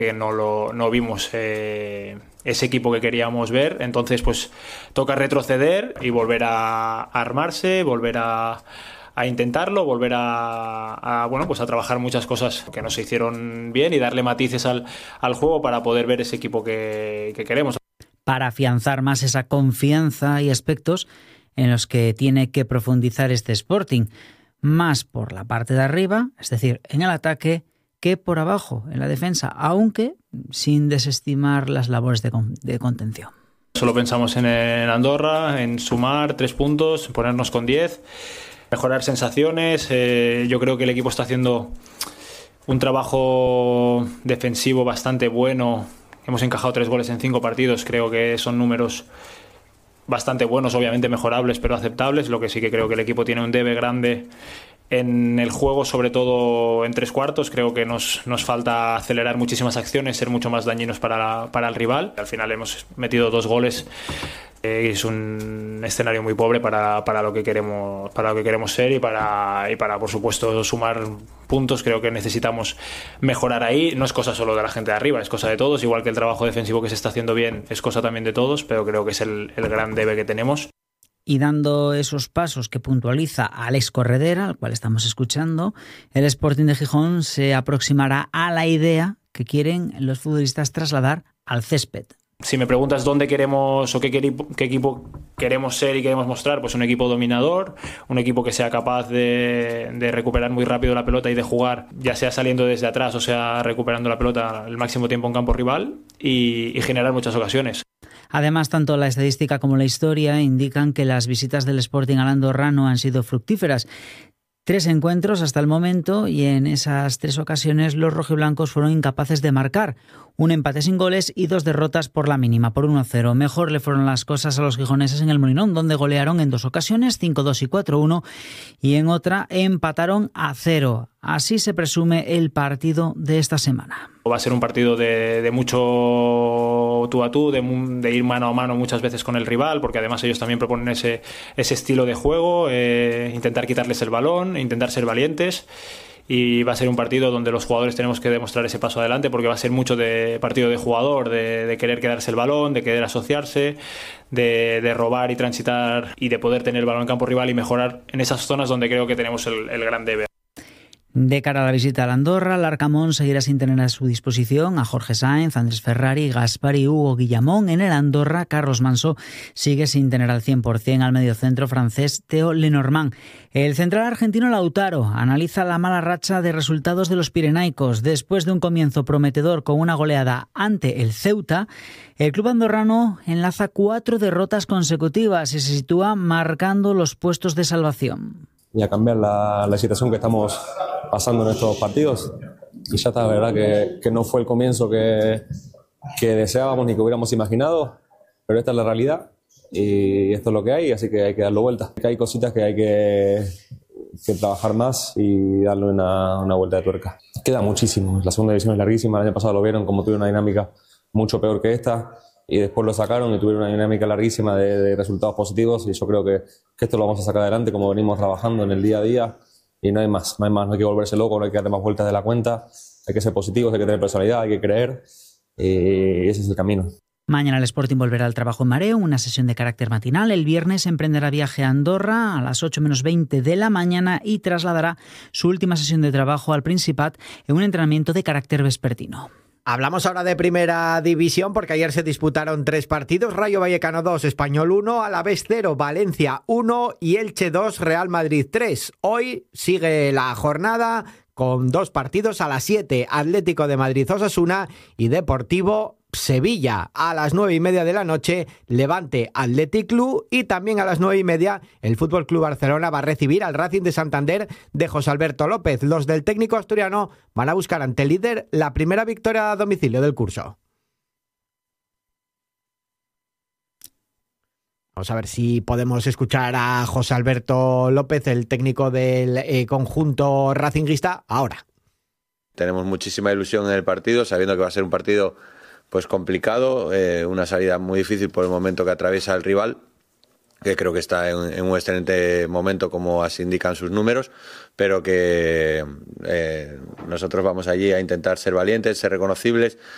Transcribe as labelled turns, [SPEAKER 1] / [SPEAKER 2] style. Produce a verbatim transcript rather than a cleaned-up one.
[SPEAKER 1] que no, lo, no vimos eh, ese equipo que queríamos ver, entonces pues toca retroceder y volver a, a armarse, volver a, a intentarlo, volver a, a, bueno, pues a trabajar muchas cosas que no se hicieron bien y darle matices al, al juego para poder ver ese equipo que, que queremos.
[SPEAKER 2] Para afianzar más esa confianza y aspectos en los que tiene que profundizar este Sporting, más por la parte de arriba, es decir, en el ataque, que por abajo, en la defensa, aunque sin desestimar las labores de, con, de contención.
[SPEAKER 1] Solo pensamos en, en Andorra, en sumar tres puntos, ponernos con diez, mejorar sensaciones. Eh, yo creo que el equipo está haciendo un trabajo defensivo bastante bueno. Hemos encajado tres goles en cinco partidos, creo que son números bastante buenos, obviamente mejorables, pero aceptables. Lo que sí que creo que el equipo tiene un debe grande en el juego, sobre todo en tres cuartos. Creo que nos, nos falta acelerar muchísimas acciones, ser mucho más dañinos para, para el rival. Al final hemos metido dos goles. Eh, es un escenario muy pobre para, para lo que queremos para lo que queremos ser y para y para por supuesto sumar puntos. Creo que necesitamos mejorar ahí. No es cosa solo de la gente de arriba, es cosa de todos, igual que el trabajo defensivo que se está haciendo bien es cosa también de todos, pero creo que es el, el gran debe que tenemos.
[SPEAKER 2] Y dando esos pasos que puntualiza Alex Corredera, al cual estamos escuchando, el Sporting de Gijón se aproximará a la idea que quieren los futbolistas trasladar al césped.
[SPEAKER 1] Si me preguntas dónde queremos o qué, qué equipo queremos ser y queremos mostrar, pues un equipo dominador, un equipo que sea capaz de, de recuperar muy rápido la pelota y de jugar, ya sea saliendo desde atrás o sea recuperando la pelota el máximo tiempo en campo rival y, y generar muchas ocasiones.
[SPEAKER 2] Además, tanto la estadística como la historia indican que las visitas del Sporting al andorrano han sido fructíferas. Tres encuentros hasta el momento y en esas tres ocasiones los rojiblancos fueron incapaces de marcar. Un empate sin goles y dos derrotas por la mínima, por uno a cero. Mejor le fueron las cosas a los gijoneses en el Molinón, donde golearon en dos ocasiones, cinco dos y cuatro uno, y en otra empataron a cero. Así se presume el partido de esta semana.
[SPEAKER 1] Va a ser un partido de, de mucho tú a tú, de, de ir mano a mano muchas veces con el rival, porque además ellos también proponen ese, ese estilo de juego, eh, intentar quitarles el balón, intentar ser valientes. Y va a ser un partido donde los jugadores tenemos que demostrar ese paso adelante, porque va a ser mucho de partido de jugador, de, de querer quedarse el balón, de querer asociarse, de, de robar y transitar y de poder tener el balón en campo rival y mejorar en esas zonas donde creo que tenemos el, el gran debe.
[SPEAKER 2] De cara a la visita a la Andorra, el Arcamón seguirá sin tener a su disposición a Jorge Sáenz, Andrés Ferrari, Gaspar y Hugo Guillamón. En el Andorra, Carlos Manso sigue sin tener al cien por ciento al mediocentro francés Theo Lenormand. El central argentino Lautaro analiza la mala racha de resultados de los pirenaicos. Después de un comienzo prometedor con una goleada ante el Ceuta, el club andorrano enlaza cuatro derrotas consecutivas y se sitúa marcando los puestos de salvación.
[SPEAKER 3] Y a cambiar la, la situación que estamos pasando en estos partidos. Y ya está, la verdad que, que no fue el comienzo que, que deseábamos ni que hubiéramos imaginado, pero esta es la realidad y esto es lo que hay, así que hay que darlo vuelta. Hay cositas que hay que, que trabajar más y darle una, una vuelta de tuerca. Queda muchísimo, la segunda división es larguísima, el año pasado lo vieron como tuvieron una dinámica mucho peor que esta y después lo sacaron y tuvieron una dinámica larguísima de, de resultados positivos y yo creo que, que esto lo vamos a sacar adelante como venimos trabajando en el día a día y no hay más, no hay más, no hay que volverse loco, no hay que darle más vueltas de la cuenta, hay que ser positivos, hay que tener personalidad, hay que creer y ese es el camino.
[SPEAKER 2] Mañana el Sporting volverá al trabajo en mareo, una sesión de carácter matinal. El viernes emprenderá viaje a Andorra a las ocho menos veinte de la mañana y trasladará su última sesión de trabajo al Principat en un entrenamiento de carácter vespertino.
[SPEAKER 4] Hablamos ahora de Primera División porque ayer se disputaron tres partidos: Rayo Vallecano dos, Español uno, Alavés cero, Valencia uno y Elche dos, Real Madrid tres. Hoy sigue la jornada con dos partidos a las siete, Atlético de Madrid Osasuna y Deportivo Sevilla. A las nueve y media de la noche, Levante Athletic Club, y también a las nueve y media el F C Barcelona va a recibir al Racing de Santander de José Alberto López. Los del técnico asturiano van a buscar ante el líder la primera victoria a domicilio del curso. Vamos a ver si podemos escuchar a José Alberto López, el técnico del eh, conjunto racinguista, ahora.
[SPEAKER 5] Tenemos muchísima ilusión en el partido, sabiendo que va a ser un partido pues complicado, eh, una salida muy difícil por el momento que atraviesa el rival, que creo que está en, en un excelente momento como así indican sus números, pero que eh, nosotros vamos allí a intentar ser valientes, ser reconocibles